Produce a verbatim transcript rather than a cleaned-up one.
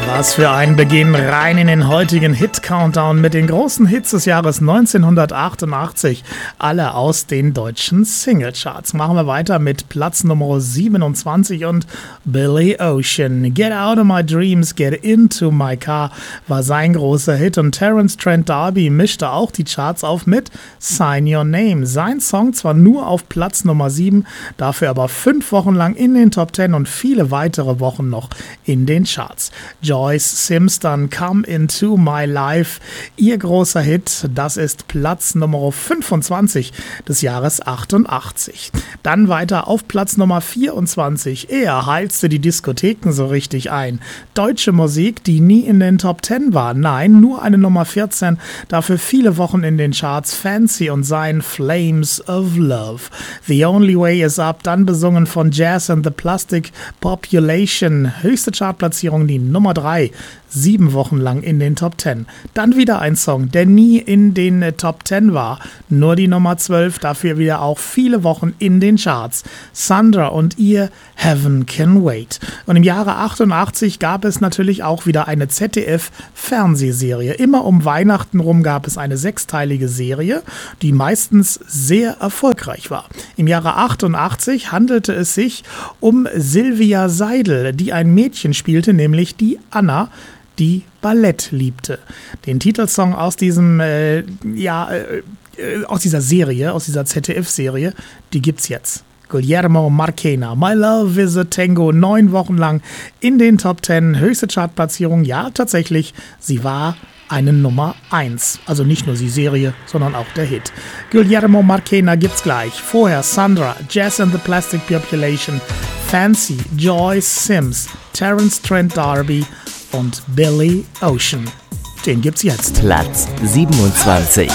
Was für ein Beginn rein in den heutigen Hit-Countdown mit den großen Hits des Jahres neunzehnhundertachtundachtzig. Alle aus den deutschen Singlecharts. Machen wir weiter mit Platz Nummer siebenundzwanzig und Billy Ocean. Get Out of My Dreams, Get Into My Car war sein großer Hit und Terence Trent D'Arby mischte auch die Charts auf mit Sign Your Name. Sein Song zwar nur auf Platz Nummer sieben, dafür aber fünf Wochen lang in den Top Ten und viele weitere Wochen noch in den Charts. Joyce Sims dann Come Into My Life, ihr großer Hit, das ist Platz Nummer fünfundzwanzig des Jahres achtundachtzig. Dann weiter auf Platz Nummer vierundzwanzig, er heizte die Diskotheken so richtig ein. Deutsche Musik, die nie in den Top Ten war, nein, nur eine Nummer vierzehn, dafür viele Wochen in den Charts, Fancy und sein Flames of Love. The Only Way Is Up, dann besungen von Jazz and the Plastic Population, höchste Chartplatzierung die Nummer drei, sieben Wochen lang in den Top Ten. Dann wieder ein Song, der nie in den äh, Top Ten war, nur die Nummer zwölf, dafür wieder auch viele Wochen in den Charts. Sandra und ihr Heaven Can Wait. Und im Jahre achtundachtzig gab es natürlich auch wieder eine Z D F-Fernsehserie. Immer um Weihnachten rum gab es eine sechsteilige Serie, die meistens sehr erfolgreich war. Im Jahre achtundachtzig handelte es sich um Sylvia Seidel, die ein Mädchen spielte, nämlich die Anna, die Ballett liebte. Den Titelsong aus diesem, äh, ja, äh, aus dieser Serie, aus dieser Z D F-Serie, die gibt's jetzt. Guillermo Marchena, My Love is a Tango, neun Wochen lang in den Top Ten, höchste Chartplatzierung, ja, tatsächlich, sie war eine Nummer eins. Also nicht nur die Serie, sondern auch der Hit. Guillermo Marchena gibt's gleich. Vorher Sandra, Jazz and the Plastic Population, Fancy, Joyce Sims, Terence Trent D'Arby und Billy Ocean. Den gibt's jetzt. Platz siebenundzwanzig.